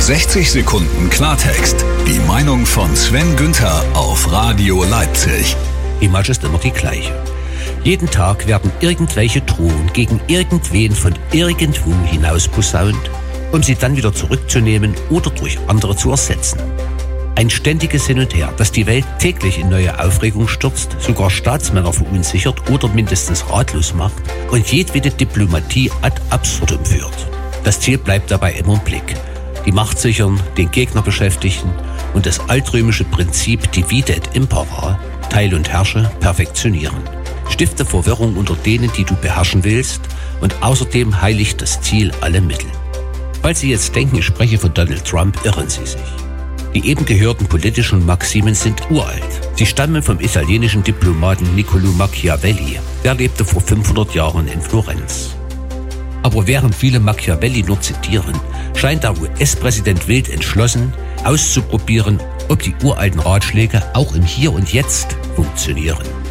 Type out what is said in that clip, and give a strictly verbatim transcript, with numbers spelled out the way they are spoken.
sechzig Sekunden Klartext. Die Meinung von Sven Günther auf Radio Leipzig. Die Masche ist immer die gleiche. Jeden Tag werden irgendwelche Drohungen gegen irgendwen von irgendwo hinaus posaunt, um sie dann wieder zurückzunehmen oder durch andere zu ersetzen. Ein ständiges Hin und Her, das die Welt täglich in neue Aufregung stürzt, sogar Staatsmänner verunsichert oder mindestens ratlos macht und jedwede Diplomatie ad absurdum führt. Das Ziel bleibt dabei immer im Blick. Die Macht sichern, den Gegner beschäftigen und das altrömische Prinzip Divide et Impera, Teil und Herrsche, perfektionieren. Stifte Verwirrung unter denen, die du beherrschen willst, und außerdem heiligt das Ziel alle Mittel. Falls Sie jetzt denken, ich spreche von Donald Trump, irren Sie sich. Die eben gehörten politischen Maximen sind uralt. Sie stammen vom italienischen Diplomaten Niccolò Machiavelli. Der lebte vor fünfhundert Jahren in Florenz. Aber während viele Machiavelli nur zitieren, scheint der U S-Präsident wild entschlossen, auszuprobieren, ob die uralten Ratschläge auch im Hier und Jetzt funktionieren.